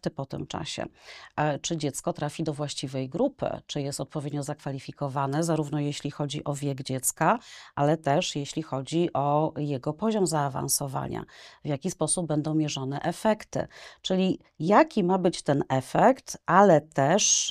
efekty po tym czasie. Czy dziecko trafi do właściwej grupy, czy jest odpowiednio zakwalifikowane, zarówno jeśli chodzi o wiek dziecka, ale też jeśli chodzi o jego poziom zaawansowania, w jaki sposób będą mierzone efekty, czyli jaki ma być ten efekt, ale też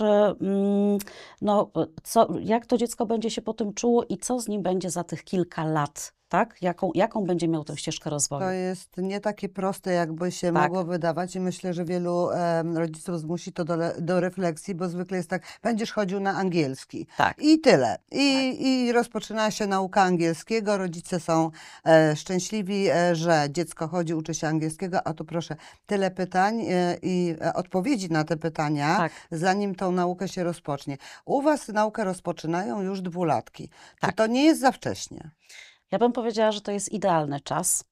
no, jak to dziecko będzie się po tym czuło i co z nim będzie za tych kilka lat, tak? Jaką będzie miał tę ścieżkę rozwoju. To jest nie takie proste, jakby się Tak. mogło wydawać i myślę, że wielu rodziców zmusi to do refleksji, bo zwykle jest tak, będziesz chodził na angielski Tak. i tyle. I rozpoczyna się nauka angielskiego, rodzice są szczęśliwi, że dziecko chodzi, uczy się angielskiego, a tu proszę, tyle pytań i odpowiedzi na te pytania, Tak. zanim tą naukę się rozpocznie. U was naukę rozpoczynają już dwulatki. Czy Tak. to nie jest za wcześnie? Ja bym powiedziała, że to jest idealny czas.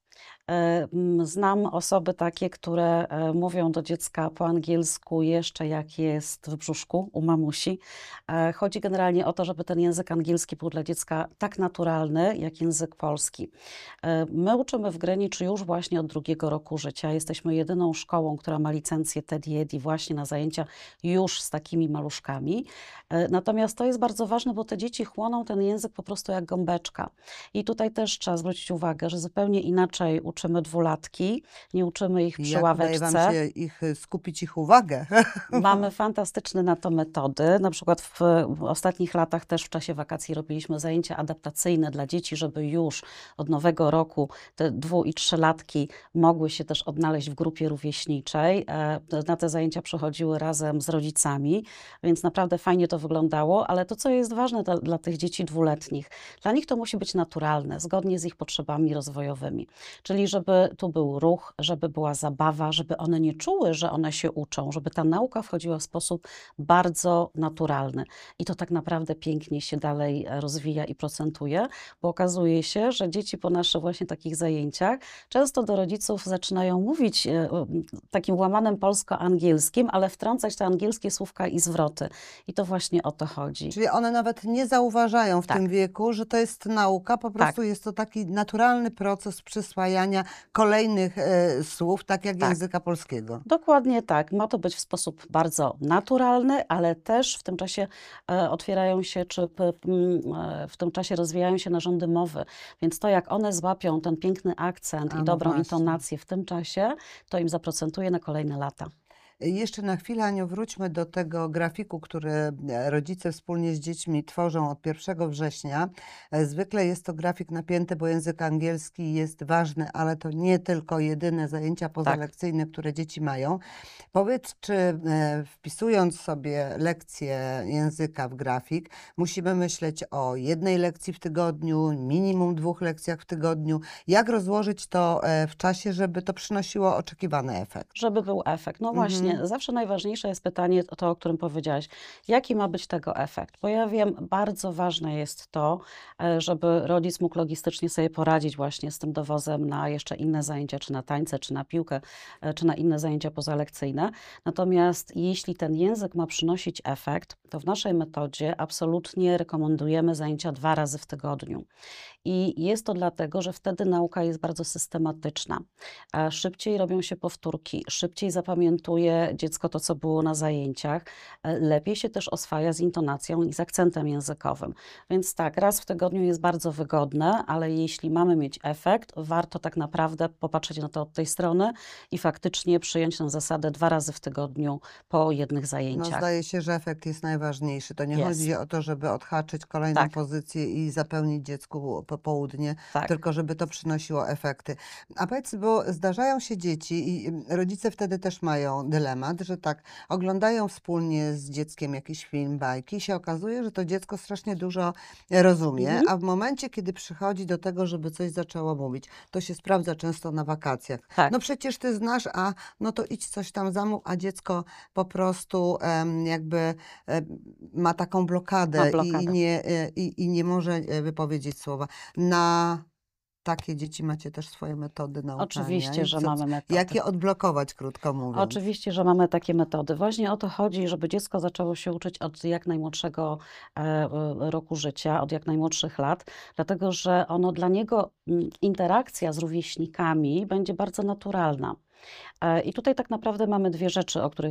Znam osoby takie, które mówią do dziecka po angielsku jeszcze jak jest w brzuszku u mamusi. Chodzi generalnie o to, żeby ten język angielski był dla dziecka tak naturalny, jak język polski. My uczymy w Greenwich już właśnie od 2. roku życia. Jesteśmy jedyną szkołą, która ma licencję TED właśnie na zajęcia już z takimi maluszkami. Natomiast to jest bardzo ważne, bo te dzieci chłoną ten język po prostu jak gąbeczka. I tutaj też trzeba zwrócić uwagę, że zupełnie inaczej uczymy dwulatki, nie uczymy ich przy Jak udaje ławeczce. wam się skupić ich uwagę? Mamy fantastyczne na to metody. Na przykład w ostatnich latach też w czasie wakacji robiliśmy zajęcia adaptacyjne dla dzieci, żeby już od nowego roku te 2- i 3-latki mogły się też odnaleźć w grupie rówieśniczej. Na te zajęcia przychodziły razem z rodzicami, więc naprawdę fajnie to wyglądało, ale to, co jest ważne dla tych dzieci dwuletnich, dla nich to musi być naturalne, zgodnie z ich potrzebami rozwojowymi. Czyli żeby tu był ruch, żeby była zabawa, żeby one nie czuły, że one się uczą, żeby ta nauka wchodziła w sposób bardzo naturalny. I to tak naprawdę pięknie się dalej rozwija i procentuje, bo okazuje się, że dzieci po naszych właśnie takich zajęciach często do rodziców zaczynają mówić takim łamanym polsko-angielskim, ale wtrącać te angielskie słówka i zwroty. I to właśnie o to chodzi. Czyli one nawet nie zauważają w Tak. tym wieku, że to jest nauka, po prostu jest to taki naturalny proces przyswajania kolejnych słów, tak jak języka polskiego. Dokładnie tak. Ma to być w sposób bardzo naturalny, ale też w tym czasie otwierają się, czy w tym czasie rozwijają się narządy mowy. Więc to, jak one złapią ten piękny akcent i no dobrą właśnie. intonację w tym czasie, to im zaprocentuje na kolejne lata. Jeszcze na chwilę, Aniu, wróćmy do tego grafiku, który rodzice wspólnie z dziećmi tworzą od 1 września. Zwykle jest to grafik napięty, bo język angielski jest ważny, ale to nie tylko jedyne zajęcia pozalekcyjne, które dzieci mają. Powiedz, czy wpisując sobie lekcję języka w grafik, musimy myśleć o 1 lekcji w tygodniu, minimum 2 lekcjach w tygodniu. Jak rozłożyć to w czasie, żeby to przynosiło oczekiwany efekt? Żeby był efekt. No właśnie, zawsze najważniejsze jest pytanie, to o którym powiedziałaś, jaki ma być tego efekt? Bo ja wiem, bardzo ważne jest to, żeby rodzic mógł logistycznie sobie poradzić właśnie z tym dowozem na jeszcze inne zajęcia, czy na tańce, czy na piłkę, czy na inne zajęcia pozalekcyjne. Natomiast jeśli ten język ma przynosić efekt, to w naszej metodzie absolutnie rekomendujemy zajęcia 2 razy w tygodniu. I jest to dlatego, że wtedy nauka jest bardzo systematyczna. Szybciej robią się powtórki, szybciej zapamiętuje dziecko to, co było na zajęciach, lepiej się też oswaja z intonacją i z akcentem językowym. Więc tak, raz w tygodniu jest bardzo wygodne, ale jeśli mamy mieć efekt, warto tak naprawdę popatrzeć na to od tej strony i faktycznie przyjąć tę zasadę 2 razy w tygodniu po jednych No, zajęciach. zdaje się, że efekt jest najważniejszy. To nie Jest. chodzi o to, żeby odhaczyć kolejną Tak. pozycję i zapełnić dziecku popołudnie, Tak. tylko żeby to przynosiło efekty. A powiedz, bo zdarzają się dzieci i rodzice wtedy też mają dylemat, że tak, oglądają wspólnie z dzieckiem jakiś film, bajki i się okazuje, że to dziecko strasznie dużo rozumie, a w momencie, kiedy przychodzi do tego, żeby coś zaczęło mówić, to się sprawdza często na wakacjach. Tak. No przecież ty znasz, a no to idź coś tam zamów, a dziecko po prostu jakby ma taką blokadę, Ma blokadę. i nie może wypowiedzieć słowa. Na takie dzieci macie też swoje metody nauczania. Oczywiście, I że mamy metody. Jak je odblokować, krótko mówiąc? Oczywiście, że mamy takie metody. Właśnie o to chodzi, żeby dziecko zaczęło się uczyć od jak najmłodszego roku życia, od jak najmłodszych lat, dlatego że dla niego interakcja z rówieśnikami będzie bardzo naturalna. I tutaj tak naprawdę mamy 2 rzeczy, o których